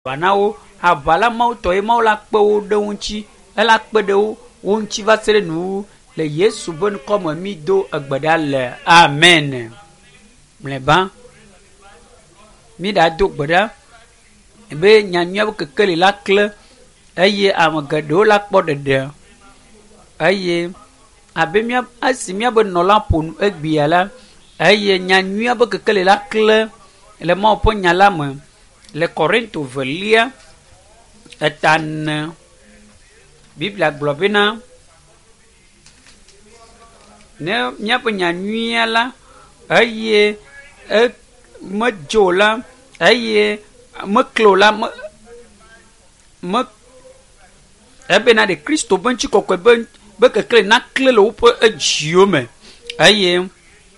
banawo abala mau toye mau la kpe wo de ŋutsi ela kpe de wo ŋutsi va se ɖe nu le Yesu be nukɔme mi do egbe ɖa le amen. Mlɛba mi ɖa do gbe ɖa be nyanyua be kekeli la kle eye ame geɖewo la kpɔ ɖeɖe eye abe mia esi mia be nɔla ƒonu egbia la eye nyanyua be kekeli la kle le Mawu ƒe nya la me le Korinto velia eta 4 Biblia gblɔ bena ne miaƒe nyanyua la eye medzo la eye meklo la me ebena de Kristo be ŋutikɔkɔe be kekeli na kle le woƒe edziwo me eye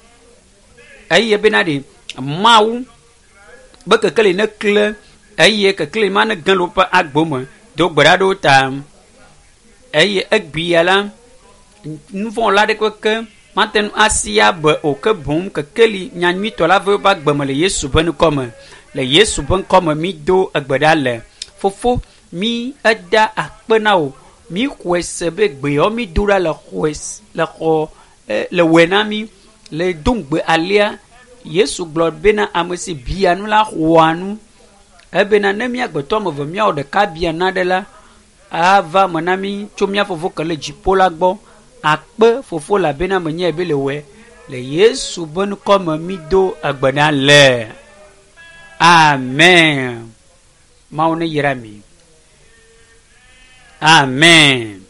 bena de Mawu be kekeli ne kle eye kekeli ma ne gã le woƒe agbo me do gbe ɖa ɖo ta eye egbia la nuvɔla ɖe ke mate nu asi abe o ke boŋ kekeli nyanyuitɔ la ve ba gbe me le Yesu be nukɔme le Yesu be ŋkɔme mi do egbe ɖa le fofo mi eda akpe na wo mi xɔe se be gbeyawo mi do ɖa le xɔ le wɔe na mi le dongbe alia Yesu gblɔ bena ame si bia nu la xɔa nu ebena ne mia gbetɔ ame eve miawɔ ɖeka bia naɖe la ava me na mi tso mia fofo ke le dziƒo la gbɔ akpe fofo la bena menye be le wɔe le Yesu be nukɔme mi do egbe ɖa le amen. Mawu ne yra mi amen.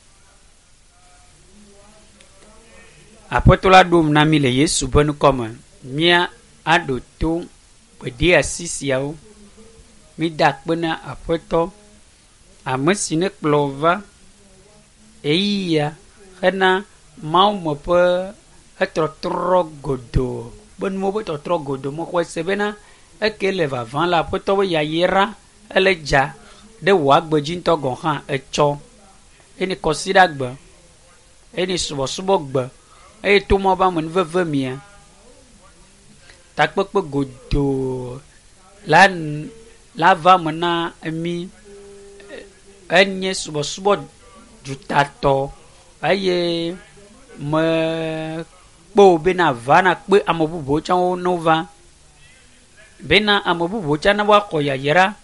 Aƒetɔ la ɖom na mi le Yesu be nukɔme mia aɖo to gbede asi siawo mi da akpe na Aƒetɔ ame si ne kplɔ va eyia hena Mawu me ƒe etɔtrɔ godo be nuwo be tɔtrɔ godo me xɔe se bena eke le vavã le Aƒetɔ be yayra ele dza ɖe wò agbe dzi ŋutɔ gɔ̃ hã etsɔ ene kɔsiɖa gbe ene subɔsubɔ gbe eye tomawo be ame veve mia takpekpe godo la va me na mi enye subɔsubɔ dutatɔ eye me kpo bena va na kpe ame bubuwo tsã wo no va bena ame bubuwo tsã na woaxɔ yayra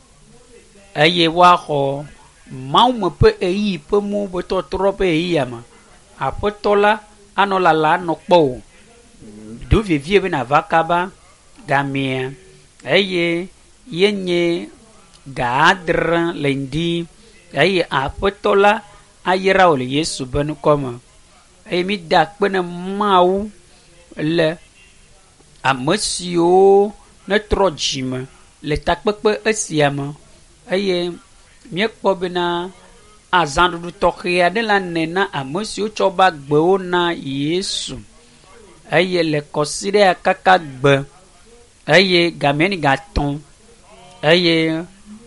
eye woaxɔ Mawu me ƒe eyi ƒe mo be tɔtrɔ ƒe eyia me Aƒetɔ la anɔ lala anɔ kpɔ o do vevie bena va kaba gamea eye yenye ga 7 le ŋdi eye Aƒetɔ la ayra wo le Yesu be nukɔme eye mi da akpe ne Mawu le ame siwo ne trɔ dzime le takpekpe esia me eye miekpɔ bena azãɖuɖu tɔxɛ aɖe la nɛ na ame siwo tsɔ ba gbewo na Yesu eye le kɔsiɖa kaka gbe eye gamea ni gatɔ̃ eye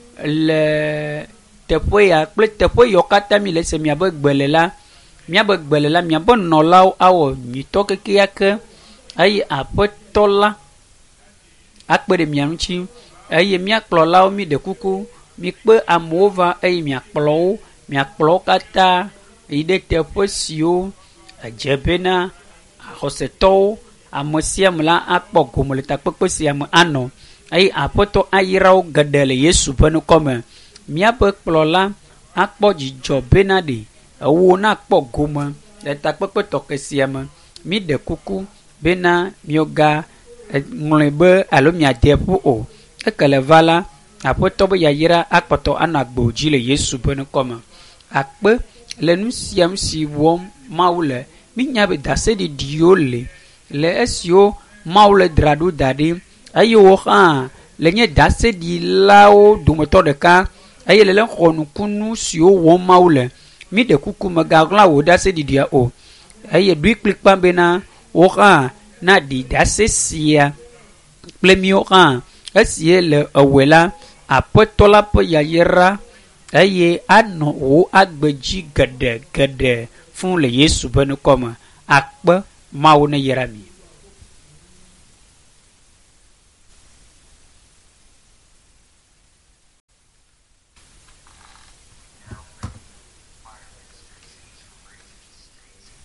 le teƒe ya kple teƒe yawo katã mi le se miabe gbele la miabe nɔlawo awɔ nyuitɔ kekeake eye Aƒetɔ la akpe ɖe mia ŋuti eye mia kplɔlawo mi ɖe kuku mi kpe amewo va eye miakplɔ wo katã yi ɖe teƒe siwo edze bena axɔsetɔwo ame sia ame la akpɔ gome le takpekpe sia me anɔ eye Aƒetɔ ayra wo geɖe le Yesu ƒe nukɔme miabe kplɔla akpɔ dzidzɔ bena ɖe ewo nakpɔ gome le takpekpe tɔxɛ sia me mi ɖe kuku bena mioga ŋlɔe be alo miade ƒu o eke le va la Aƒetɔ be yayra akpɔtɔ anɔ agbo dzi le Yesu ƒe nukɔme akpe le nu sia nu si wɔm Mawu le mi nya be daseɖiɖiwo le esiwo Mawu le dzra ɖo da ɖi eye wo hã le nye daseɖilawo dometɔ ɖeka eye le xɔ nukunu siwo wɔm Mawu le mi ɖe kuku megaɣla wo daseɖiɖia o eye ɖoe kplikpa bena wo hã na ɖi dase sia kple miwo hã esie le ewɔe la Aƒetɔ la ƒe yayra eye anɔ wo agbe dzi geɖe fún le Yesu ƒe nukɔme akpe Mawu ne yra mi.